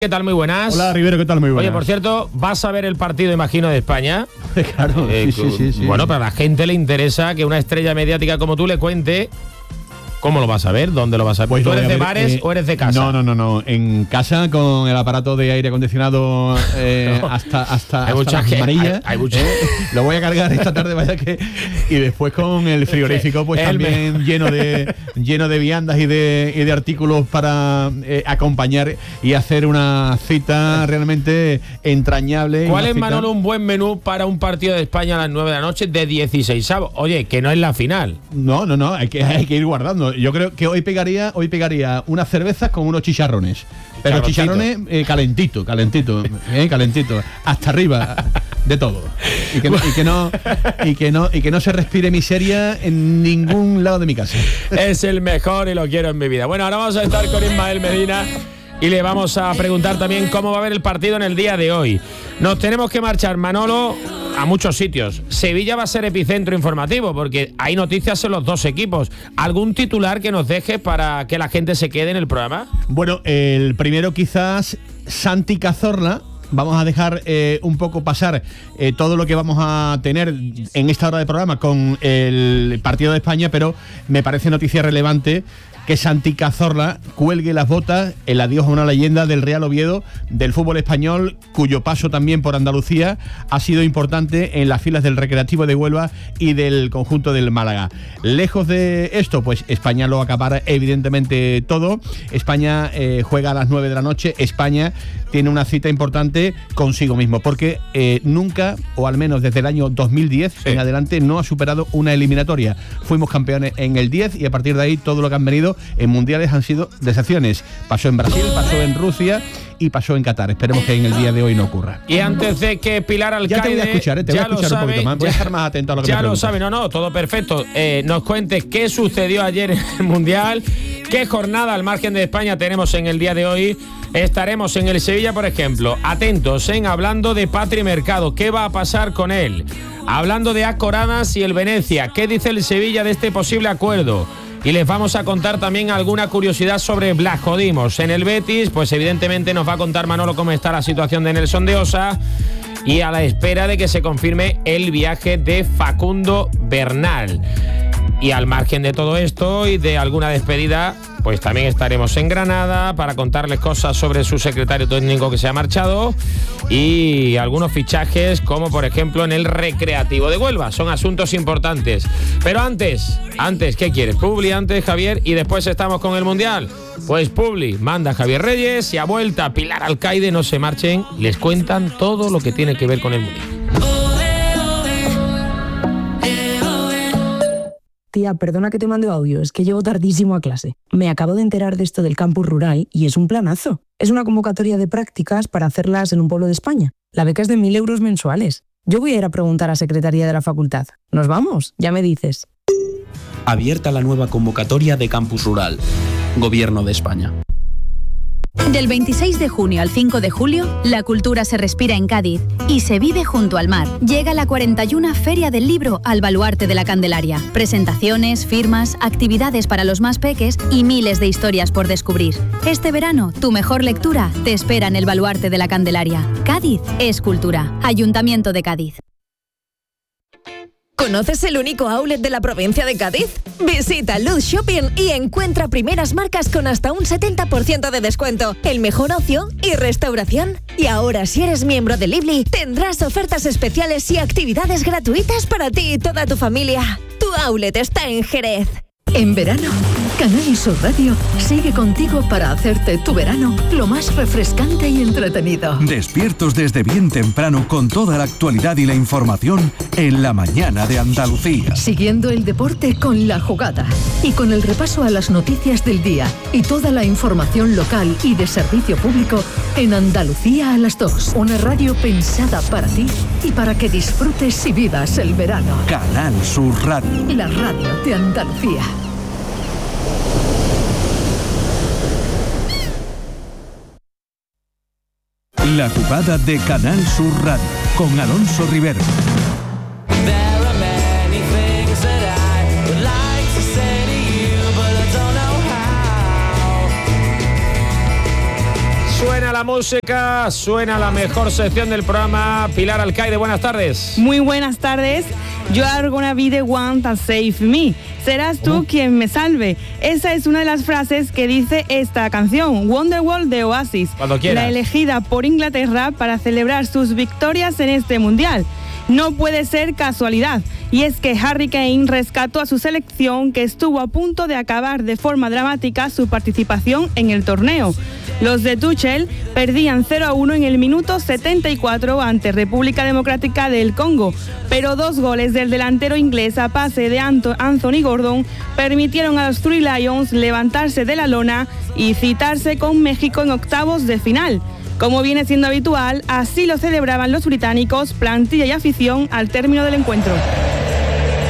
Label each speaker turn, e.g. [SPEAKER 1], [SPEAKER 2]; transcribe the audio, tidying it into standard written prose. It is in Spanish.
[SPEAKER 1] ¿Qué tal? Muy buenas.
[SPEAKER 2] Hola, Rivero, ¿qué tal? Muy buenas.
[SPEAKER 1] Oye, por cierto, vas a ver el partido, imagino, de España.
[SPEAKER 2] Claro, sí.
[SPEAKER 1] Bueno, pero a la gente le interesa que una estrella mediática como tú le cuente cómo lo vas a ver, dónde lo vas a ver.
[SPEAKER 2] Pues
[SPEAKER 1] ¿Tú eres de bares o eres de casa?
[SPEAKER 2] No. En casa, con el aparato de aire acondicionado hasta
[SPEAKER 1] hay mucha
[SPEAKER 2] las amarillas.
[SPEAKER 1] Hay mucha.
[SPEAKER 2] Lo voy a cargar esta tarde, vaya que. Y después con el frigorífico, pues también lleno de viandas y de artículos para acompañar y hacer una cita realmente entrañable.
[SPEAKER 1] ¿Cuál es, Manolo, un buen menú para un partido de España a las 9 de la noche de 16avos? Oye, que no es la final.
[SPEAKER 2] No, hay que ir guardando. Yo creo que hoy pegaría unas cervezas con unos chicharrones. Pero chicharrones calentito, hasta arriba de todo. Y que no se respire miseria en ningún lado de mi casa.
[SPEAKER 1] Es el mejor y lo quiero en mi vida. Bueno, ahora vamos a estar con Ismael Medina y le vamos a preguntar también cómo va a ver el partido en el día de hoy. Nos tenemos que marchar, Manolo, a muchos sitios. Sevilla va a ser epicentro informativo porque hay noticias en los dos equipos. ¿Algún titular que nos deje para que la gente se quede en el programa?
[SPEAKER 2] Bueno, el primero quizás Santi Cazorla. Vamos a dejar un poco pasar todo lo que vamos a tener en esta hora de programa con el partido de España, pero me parece noticia relevante que Santi Cazorla cuelgue las botas, el adiós a una leyenda del Real Oviedo, del fútbol español, cuyo paso también por Andalucía ha sido importante en las filas del Recreativo de Huelva y del conjunto del Málaga. Lejos de esto, pues España lo acapara evidentemente todo. España juega a las 9 de la noche. España tiene una cita importante consigo mismo, porque nunca, o al menos desde el año 2010 en adelante, no ha superado una eliminatoria. Fuimos campeones en el 10 y a partir de ahí todo lo que han venido en mundiales han sido decepciones. Pasó en Brasil, pasó en Rusia y pasó en Qatar. Esperemos que en el día de hoy no ocurra.
[SPEAKER 1] Y antes de que Pilar Alcaide...
[SPEAKER 2] Ya te voy a escuchar, un poquito más. Voy a estar más atento a lo que me preguntas.
[SPEAKER 1] Ya lo sabe, no, todo perfecto. Nos cuentes qué sucedió ayer en el Mundial, qué jornada al margen de España tenemos en el día de hoy. Estaremos en el Sevilla, por ejemplo, atentos, hablando de Patri Mercado, ¿qué va a pasar con él? Hablando de Acoradas y el Venecia, ¿qué dice el Sevilla de este posible acuerdo? Y les vamos a contar también alguna curiosidad sobre Blasco Dimos. En el Betis, pues evidentemente nos va a contar Manolo cómo está la situación de Nelson de Osa y a la espera de que se confirme el viaje de Facundo Bernal. Y al margen de todo esto y de alguna despedida, pues también estaremos en Granada para contarles cosas sobre su secretario técnico que se ha marchado y algunos fichajes como por ejemplo en el Recreativo de Huelva. Son asuntos importantes. Pero antes, ¿qué quieres? Publi antes, Javier, y después estamos con el Mundial. Pues Publi, manda Javier Reyes y a vuelta Pilar Alcaide, no se marchen, les cuentan todo lo que tiene que ver con el Mundial.
[SPEAKER 3] Tía, perdona que te mande audio, es que llego tardísimo a clase. Me acabo de enterar de esto del campus rural y es un planazo. Es una convocatoria de prácticas para hacerlas en un pueblo de España. La beca es de 1.000 euros mensuales. Yo voy a ir a preguntar a Secretaría de la Facultad. ¿Nos vamos? Ya me dices.
[SPEAKER 4] Abierta la nueva convocatoria de campus rural. Gobierno de España.
[SPEAKER 5] Del 26 de junio al 5 de julio, la cultura se respira en Cádiz y se vive junto al mar. Llega la 41 Feria del Libro al Baluarte de la Candelaria. Presentaciones, firmas, actividades para los más peques y miles de historias por descubrir. Este verano, tu mejor lectura te espera en el Baluarte de la Candelaria. Cádiz es cultura. Ayuntamiento de Cádiz.
[SPEAKER 6] ¿Conoces el único outlet de la provincia de Cádiz? Visita Luz Shopping y encuentra primeras marcas con hasta un 70% de descuento, el mejor ocio y restauración. Y ahora, si eres miembro de Lively, tendrás ofertas especiales y actividades gratuitas para ti y toda tu familia. Tu outlet está en Jerez.
[SPEAKER 7] En verano, Canal Sur Radio sigue contigo para hacerte tu verano lo más refrescante y entretenido.
[SPEAKER 8] Despiertos desde bien temprano con toda la actualidad y la información en la mañana de Andalucía.
[SPEAKER 7] Siguiendo el deporte con La Jugada y con el repaso a las noticias del día y toda la información local y de servicio público en Andalucía a las 2. Una radio pensada para ti y para que disfrutes y vivas el verano.
[SPEAKER 8] Canal Sur Radio.
[SPEAKER 7] La radio de Andalucía.
[SPEAKER 8] La Jugada de Canal Sur Radio con Alonso Rivero.
[SPEAKER 1] Suena la la música, suena la mejor sección del programa. Pilar Alcaide, buenas tardes.
[SPEAKER 9] Muy buenas tardes. You are gonna be the one that save me. Serás tú quien me salve. Esa es una de las frases que dice esta canción, Wonderwall de Oasis.
[SPEAKER 1] Cuando quieras.
[SPEAKER 9] La elegida por Inglaterra para celebrar sus victorias en este mundial. No puede ser casualidad, y es que Harry Kane rescató a su selección, que estuvo a punto de acabar de forma dramática su participación en el torneo. Los de Tuchel perdían 0-1 en el minuto 74 ante República Democrática del Congo, pero 2 goles del delantero inglés a pase de Anthony Gordon permitieron a los Three Lions levantarse de la lona y citarse con México en octavos de final. Como viene siendo habitual, así lo celebraban los británicos, plantilla y afición, al término del encuentro.